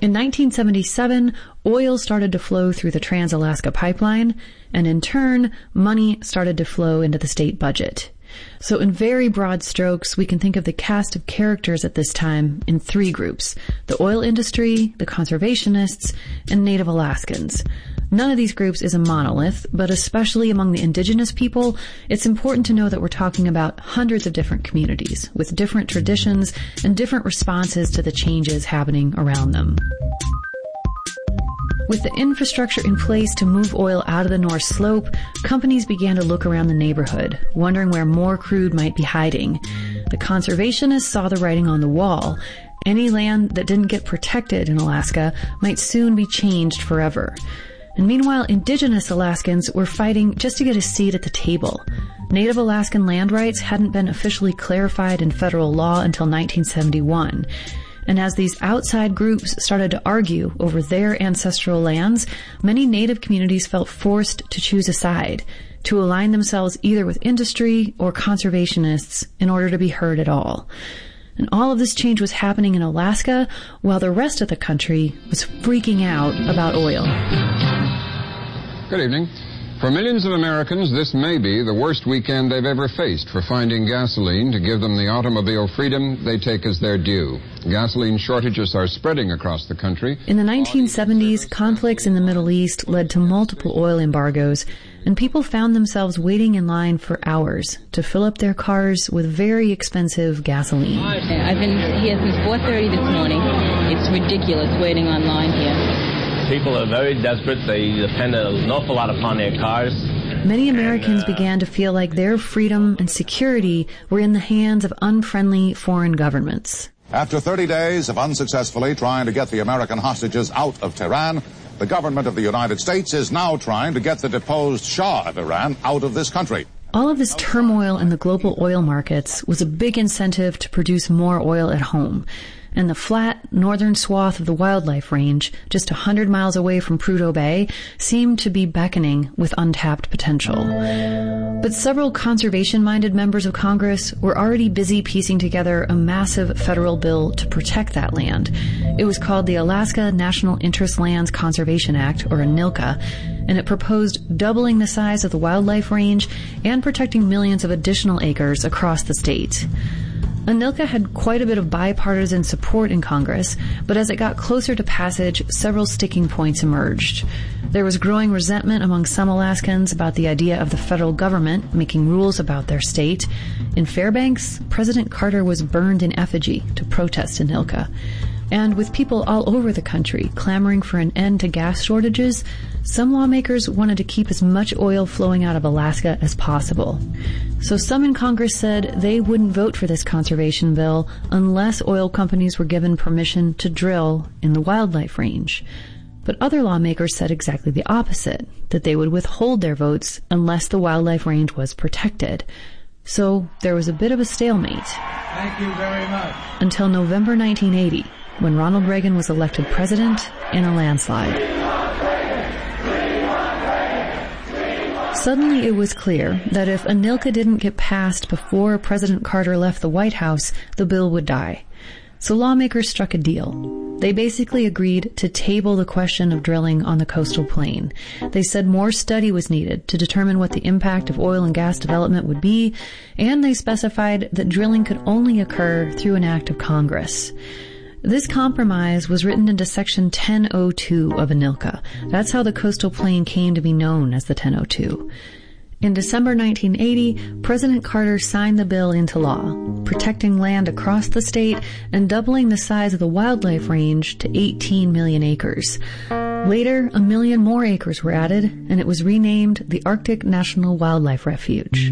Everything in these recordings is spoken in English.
In 1977, oil started to flow through the Trans-Alaska Pipeline, and in turn, money started to flow into the state budget. So in very broad strokes, we can think of the cast of characters at this time in three groups: the oil industry, the conservationists, and Native Alaskans. None of these groups is a monolith, but especially among the indigenous people, it's important to know that we're talking about hundreds of different communities with different traditions and different responses to the changes happening around them. With the infrastructure in place to move oil out of the North Slope, companies began to look around the neighborhood, wondering where more crude might be hiding. The conservationists saw the writing on the wall. Any land that didn't get protected in Alaska might soon be changed forever. And meanwhile, indigenous Alaskans were fighting just to get a seat at the table. Native Alaskan land rights hadn't been officially clarified in federal law until 1971. And as these outside groups started to argue over their ancestral lands, many Native communities felt forced to choose a side, to align themselves either with industry or conservationists in order to be heard at all. And all of this change was happening in Alaska while the rest of the country was freaking out about oil. Good evening. For millions of Americans, this may be the worst weekend they've ever faced for finding gasoline to give them the automobile freedom they take as their due. Gasoline shortages are spreading across the country. In the 1970s, conflicts in the Middle East led to multiple oil embargoes, and people found themselves waiting in line for hours to fill up their cars with very expensive gasoline. I've been here since 4:30 this morning. It's ridiculous waiting online here. People are very desperate. They depend an awful lot upon their cars. Many Americans began to feel like their freedom and security were in the hands of unfriendly foreign governments. After 30 days of unsuccessfully trying to get the American hostages out of Tehran, the government of the United States is now trying to get the deposed Shah of Iran out of this country. All of this turmoil in the global oil markets was a big incentive to produce more oil at home. And the flat northern swath of the Wildlife Range, just 100 miles away from Prudhoe Bay, seemed to be beckoning with untapped potential. But several conservation-minded members of Congress were already busy piecing together a massive federal bill to protect that land. It was called the Alaska National Interest Lands Conservation Act, or ANILCA, and it proposed doubling the size of the Wildlife Range and protecting millions of additional acres across the state. ANILCA had quite a bit of bipartisan support in Congress, but as it got closer to passage, several sticking points emerged. There was growing resentment among some Alaskans about the idea of the federal government making rules about their state. In Fairbanks, President Carter was burned in effigy to protest ANILCA. And with people all over the country clamoring for an end to gas shortages, some lawmakers wanted to keep as much oil flowing out of Alaska as possible. So some in Congress said they wouldn't vote for this conservation bill unless oil companies were given permission to drill in the Wildlife Range. But other lawmakers said exactly the opposite, that they would withhold their votes unless the Wildlife Range was protected. So there was a bit of a stalemate. Thank you very much. Until November 1980, when Ronald Reagan was elected president in a landslide. Suddenly it was clear that if ANILCA didn't get passed before President Carter left the White House, the bill would die. So lawmakers struck a deal. They basically agreed to table the question of drilling on the coastal plain. They said more study was needed to determine what the impact of oil and gas development would be, and they specified that drilling could only occur through an act of Congress. This compromise was written into Section 1002 of ANILCA. That's how the coastal plain came to be known as the 1002. In December 1980, President Carter signed the bill into law, protecting land across the state and doubling the size of the Wildlife Range to 18 million acres. Later, 1 million more acres were added, and it was renamed the Arctic National Wildlife Refuge.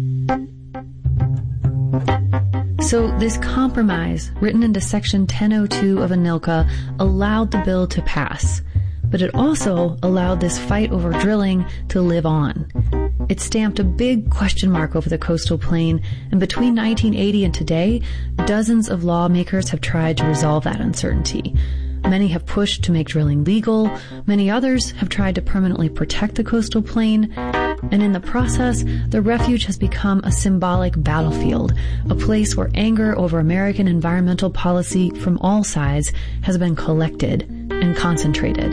So this compromise, written into Section 1002 of ANILCA, allowed the bill to pass. But it also allowed this fight over drilling to live on. It stamped a big question mark over the coastal plain, and between 1980 and today, dozens of lawmakers have tried to resolve that uncertainty. Many have pushed to make drilling legal. Many others have tried to permanently protect the coastal plain. And in the process, the refuge has become a symbolic battlefield, a place where anger over American environmental policy from all sides has been collected and concentrated.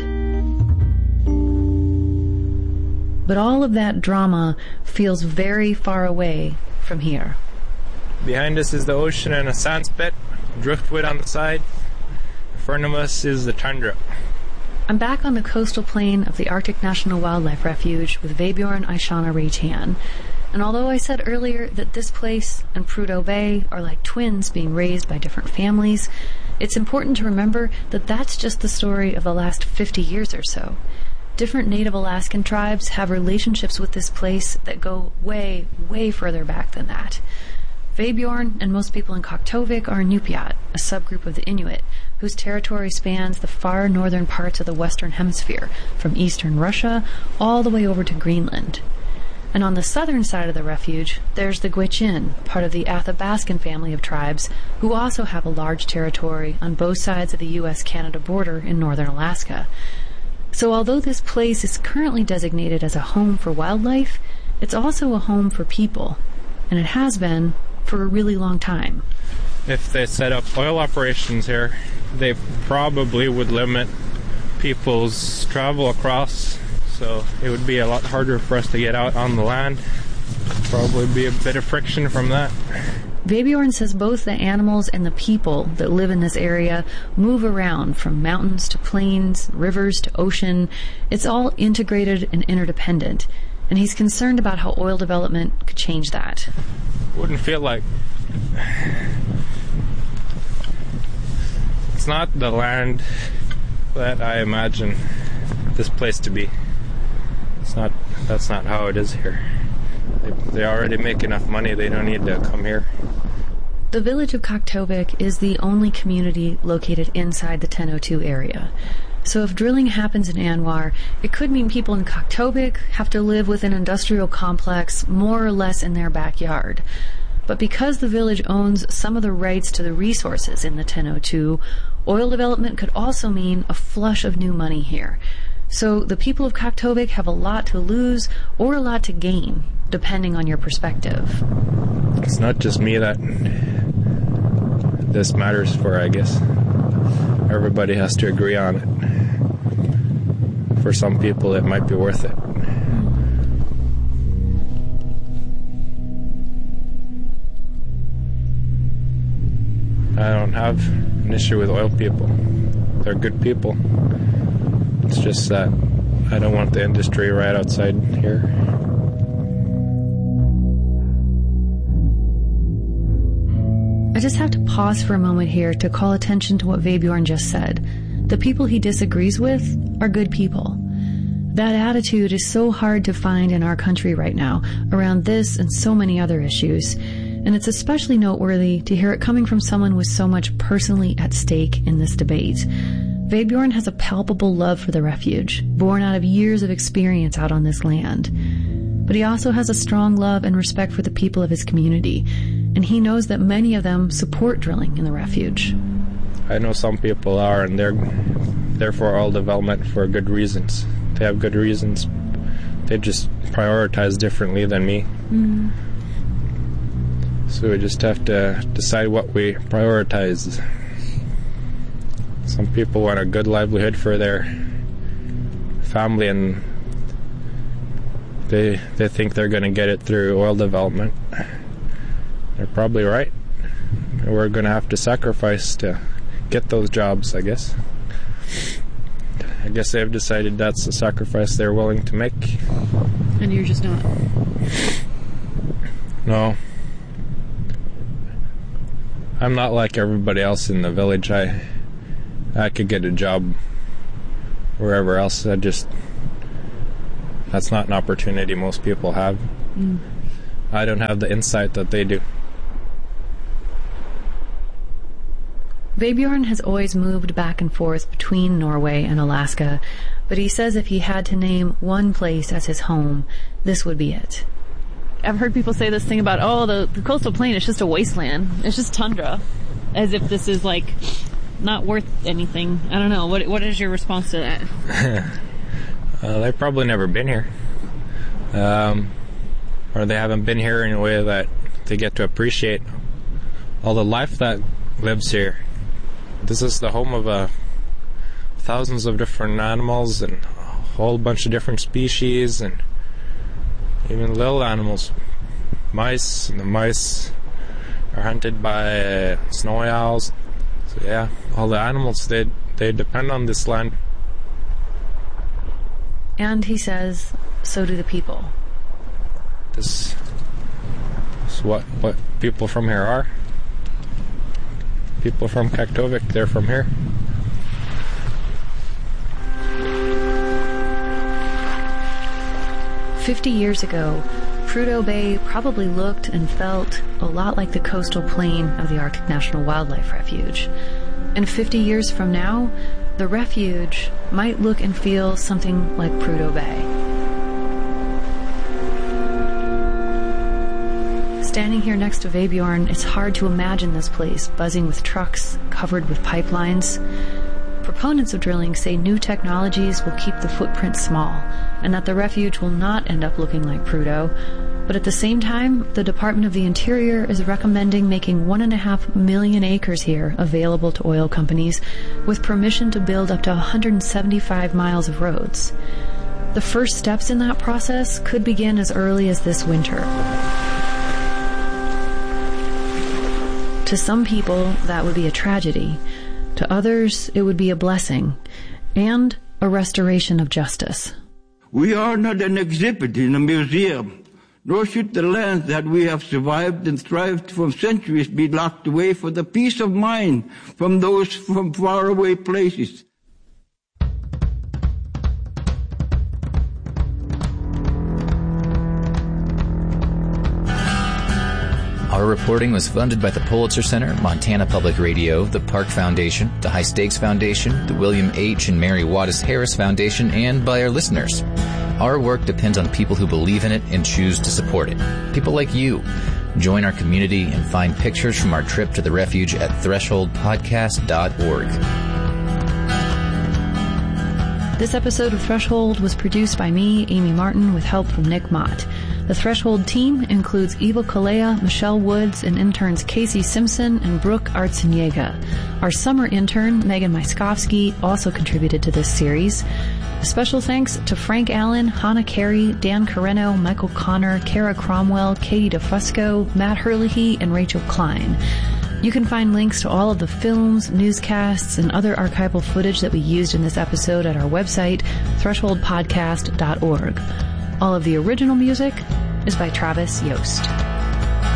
But all of that drama feels very far away from here. Behind us is the ocean and a sand spit, driftwood on the side. In front of us is the tundra. I'm back on the coastal plain of the Arctic National Wildlife Refuge with Vebjorn Aishana Reitan. And although I said earlier that this place and Prudhoe Bay are like twins being raised by different families, it's important to remember that that's just the story of the last 50 years or so. Different Native Alaskan tribes have relationships with this place that go way, way further back than that. Vebjorn and most people in Kaktovik are Inupiat, a subgroup of the Inuit, whose territory spans the far northern parts of the Western Hemisphere, from eastern Russia all the way over to Greenland. And on the southern side of the refuge, there's the Gwich'in, part of the Athabaskan family of tribes, who also have a large territory on both sides of the U.S.-Canada border in northern Alaska. So although this place is currently designated as a home for wildlife, it's also a home for people, and it has been for a really long time. If they set up oil operations here, they probably would limit people's travel across, so it would be a lot harder for us to get out on the land. Probably be a bit of friction from that. Vebjorn says both the animals and the people that live in this area move around from mountains to plains, rivers to ocean. It's all integrated and interdependent, and he's concerned about how oil development could change that. Wouldn't feel like... It's not the land that I imagine this place to be. That's not how it is here. They already make enough money, they don't need to come here. The village of Kaktovik is the only community located inside the 1002 area. So if drilling happens in Anwar, it could mean people in Kaktovik have to live with an industrial complex more or less in their backyard. But because the village owns some of the rights to the resources in the 1002, oil development could also mean a flush of new money here. So the people of Kaktovik have a lot to lose or a lot to gain, depending on your perspective. It's not just me that this matters for, I guess. Everybody has to agree on it. For some people, it might be worth it. I don't have an issue with oil people. They're good people. It's just that I don't want the industry right outside here. I just have to pause for a moment here to call attention to what Vebjorn just said. The people he disagrees with are good people. That attitude is so hard to find in our country right now around this and so many other issues. And it's especially noteworthy to hear it coming from someone with so much personally at stake in this debate. Vebjorn has a palpable love for the refuge, born out of years of experience out on this land. But he also has a strong love and respect for the people of his community, and he knows that many of them support drilling in the refuge. I know some people are, and they're for oil development for good reasons. They have good reasons. They just prioritize differently than me. Mm. So we just have to decide what we prioritize. Some people want a good livelihood for their family, and they think they're going to get it through oil development. They're probably right. We're going to have to sacrifice to get those jobs, I guess. I guess they've decided that's the sacrifice they're willing to make. And you're just not? No. I'm not like everybody else in the village. I could get a job wherever else. That's not an opportunity most people have. Mm. I don't have the insight that they do. Vebjorn has always moved back and forth between Norway and Alaska, but he says if he had to name one place as his home, this would be it. I've heard people say this thing about, the coastal plain is just a wasteland. It's just tundra. As if this is, like, not worth anything. I don't know. What is your response to that? They've probably never been here. or they haven't been here in a way that they get to appreciate all the life that lives here. This is the home of thousands of different animals and a whole bunch of different species and even little animals. Mice, and the mice are hunted by snowy owls. So yeah, all the animals, they depend on this land. And he says, so do the people. This is what people from here are. People from Kaktovik, they're from here. "50 years ago, Prudhoe Bay probably looked and felt a lot like the coastal plain of the Arctic National Wildlife Refuge. And 50 years from now, the refuge might look and feel something like Prudhoe Bay." Standing here next to Vebjorn, it's hard to imagine this place buzzing with trucks, covered with pipelines. Proponents of drilling say new technologies will keep the footprint small, and that the refuge will not end up looking like Prudhoe. But at the same time, the Department of the Interior is recommending making 1.5 million acres here available to oil companies, with permission to build up to 175 miles of roads. The first steps in that process could begin as early as this winter. To some people, that would be a tragedy. To others, it would be a blessing and a restoration of justice. We are not an exhibit in a museum, nor should the lands that we have survived and thrived for centuries be locked away for the peace of mind from those from faraway places. Our reporting was funded by the Pulitzer Center, Montana Public Radio, the Park Foundation, the High Stakes Foundation, the William H. and Mary Wattis Harris Foundation, and by our listeners. Our work depends on people who believe in it and choose to support it. People like you. Join our community and find pictures from our trip to the refuge at thresholdpodcast.org. This episode of Threshold was produced by me, Amy Martin, with help from Nick Mott. The Threshold team includes Eva Kalea, Michelle Woods, and interns Casey Simpson and Brooke Artseniega. Our summer intern, Megan Myskovsky, also contributed to this series. A special thanks to Frank Allen, Hannah Carey, Dan Carreno, Michael Connor, Kara Cromwell, Katie DeFusco, Matt Herlihy, and Rachel Klein. You can find links to all of the films, newscasts, and other archival footage that we used in this episode at our website, thresholdpodcast.org. All of the original music is by Travis Yost.